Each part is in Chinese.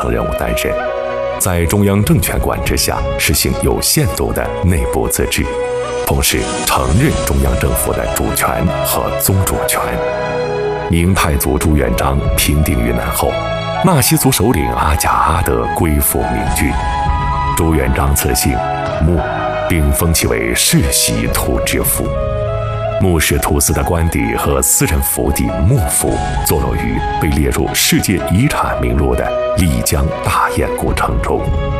层人物担任，在中央政权管制下实行有限度的内部自治，同时承认中央政府的主权和宗主权。明太祖朱元璋平定云南后，纳西族首领阿贾阿德归附明军，朱元璋赐姓穆，并封其为世袭土之父。穆氏土司的官邸和私人府邸穆府坐落于被列入世界遗产名录的丽江大雁古城中。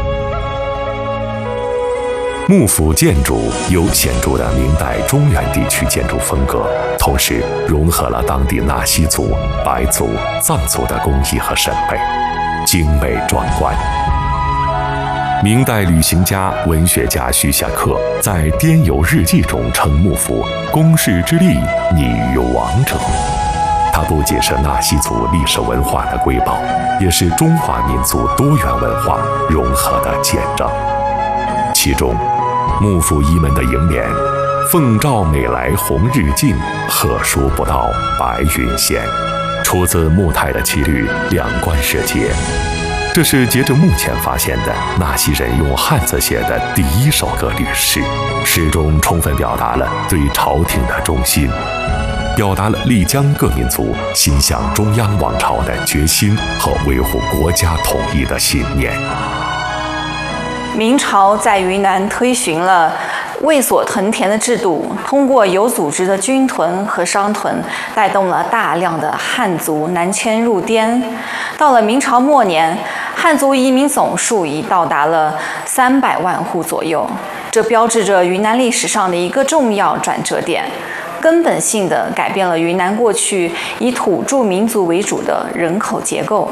穆府建筑有显著的明代中原地区建筑风格，同时融合了当地纳西族、白族、藏族的工艺和审美，精美壮观。明代旅行家、文学家徐霞客在《滇游日记》中称幕府公室之力拟于王者。它不仅是纳西族历史文化的瑰宝，也是中华民族多元文化融合的见证。其中，幕府一门的楹联“奉诏美来红日尽，贺书不到白云闲”，出自穆泰的七律《两关世节》。这是截至目前发现的纳西人用汉字写的第一首歌律诗，诗中充分表达了对朝廷的忠心，表达了丽江各民族心向中央王朝的决心和维护国家统一的信念。 明朝在云南推行了卫所屯田的制度，通过有组织的军屯和商屯，带动了大量的汉族南迁入滇。到了明朝末年，汉族移民总数已到达了300万户左右，这标志着云南历史上的一个重要转折点，根本性地改变了云南过去以土著民族为主的人口结构。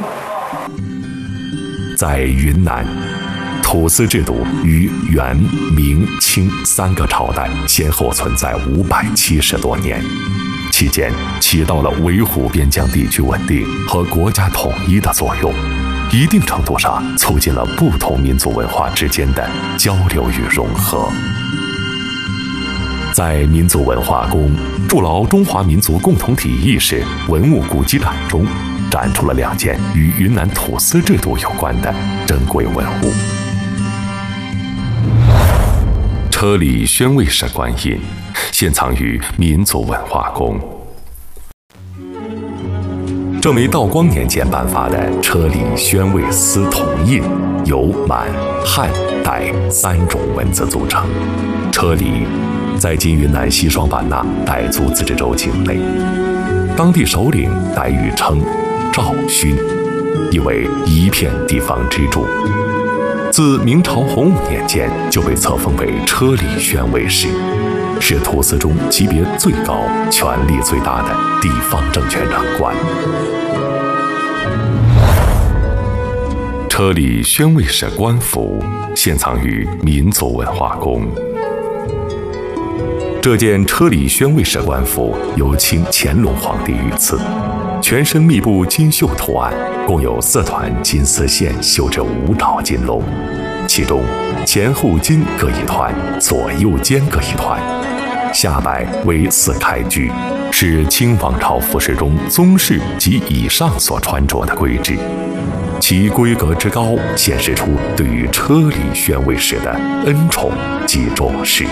在云南，土司制度于元、明、清3个朝代先后存在570多年，期间起到了维护边疆地区稳定和国家统一的作用，一定程度上促进了不同民族文化之间的交流与融合。在民族文化宫筑牢中华民族共同体意识文物古迹展中，展出了2件与云南土司制度有关的珍贵文物。车里宣慰式观音现藏于民族文化宫。这枚道光年间颁发的车里宣慰丝铜印由满、汉、傣3种文字组成。车里在今云南西双版纳傣族自治州境内，当地首领傣语称赵勋，意为一片地方支柱。自明朝洪武年间就被册封为车里宣慰使，是土司中级别最高、权力最大的地方政权长官。车里宣慰使官服现藏于民族文化宫。这件车里宣慰使官服由清乾隆皇帝御赐，全身密布金绣图案，共有4团金丝线绣制5爪金龙，其中前后襟各1团，左右肩各1团，下摆为4开裾，是清王朝服饰中宗室及以上所穿着的规制。其规格之高，显示出对于车里宣慰使的恩宠及重视。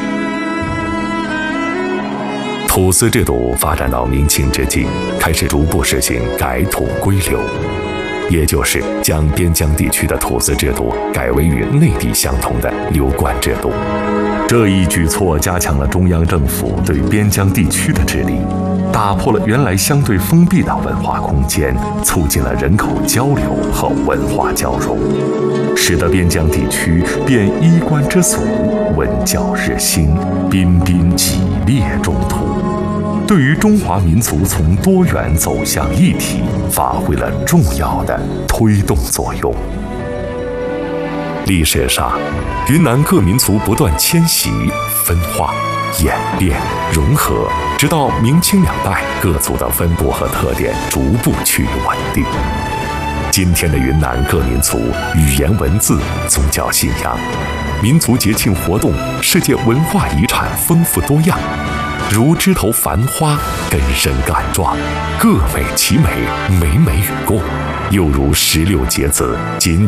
土司制度发展到明清之际，开始逐步实行改土归流，也就是将边疆地区的土司制度改为与内地相同的流贯制度。这一举措加强了中央政府对边疆地区的治理，打破了原来相对封闭的文化空间，促进了人口交流和文化交融，使得边疆地区变衣冠之俗，文教日兴，彬彬己列中土，对于中华民族从多元走向一体发挥了重要的推动作用。历史上，云南各民族不断迁徙、分化、演变、融合，直到明清2代，各族的分布和特点逐步趋于稳定。今天的云南各民族语言文字、宗教信仰、民族节庆活动、世界文化遗产丰富多样，如枝头繁花，根深杆壮，各美其美，美美与共；又如16节子，锦